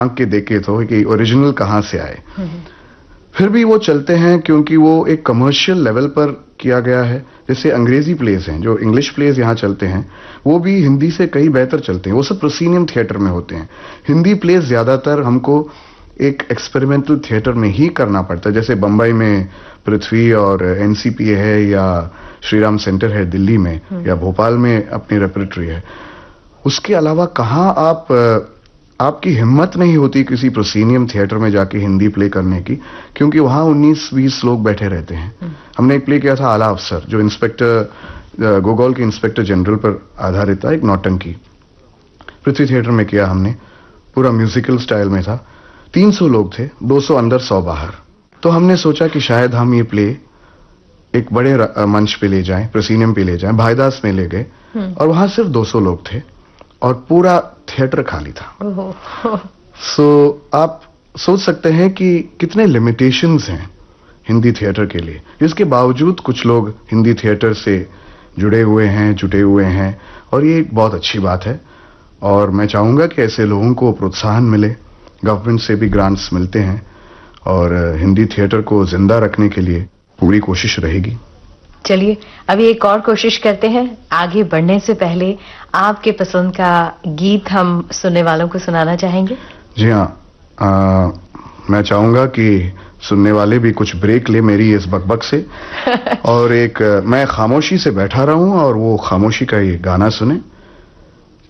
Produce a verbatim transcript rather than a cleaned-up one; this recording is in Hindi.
आंख के देखे तो कि ओरिजिनल कहाँ से आए। फिर भी वो चलते हैं क्योंकि वो एक कमर्शियल लेवल पर किया गया है। जैसे अंग्रेजी प्लेस हैं, जो इंग्लिश प्लेस यहाँ चलते हैं, वो भी हिंदी से कई बेहतर चलते हैं। वो सब प्रोसीनियम थिएटर में होते हैं। हिंदी प्लेस ज्यादातर हमको एक एक्सपेरिमेंटल थिएटर में ही करना पड़ता है। जैसे बंबई में पृथ्वी और एनसीपीए है, या श्रीराम सेंटर है दिल्ली में, या भोपाल में अपनी रेपरेटरी है। उसके अलावा कहाँ आप आपकी हिम्मत नहीं होती किसी प्रोसीनियम थिएटर में जाके हिंदी प्ले करने की, क्योंकि वहां उन्नीस बीस लोग बैठे रहते हैं। हमने एक प्ले किया था आला अफसर, जो इंस्पेक्टर गोगोल के इंस्पेक्टर जनरल पर आधारित था, एक नौटंकी। पृथ्वी थिएटर में किया हमने, पूरा म्यूजिकल स्टाइल में था। तीन सौ लोग थे, दो सौ अंदर सौ बाहर। तो हमने सोचा कि शायद हम ये प्ले एक बड़े मंच पे ले जाएं, प्रोसीनियम पे ले जाएं। भाईदास में ले गए और वहां सिर्फ दो सौ लोग थे और पूरा थिएटर खाली था। सो so, आप सोच सकते हैं कि कितने लिमिटेशंस हैं हिंदी थिएटर के लिए। इसके बावजूद कुछ लोग हिंदी थिएटर से जुड़े हुए हैं, जुटे हुए हैं, और ये एक बहुत अच्छी बात है। और मैं चाहूंगा कि ऐसे लोगों को प्रोत्साहन मिले। गवर्नमेंट से भी ग्रांट्स मिलते हैं, और हिंदी थिएटर को जिंदा रखने के लिए पूरी कोशिश रहेगी। चलिए अभी एक और कोशिश करते हैं। आगे बढ़ने से पहले आपके पसंद का गीत हम सुनने वालों को सुनाना चाहेंगे। जी हाँ, मैं चाहूंगा कि सुनने वाले भी कुछ ब्रेक ले मेरी इस बकबक से और एक मैं खामोशी से बैठा रहूं और वो खामोशी का ये गाना सुने।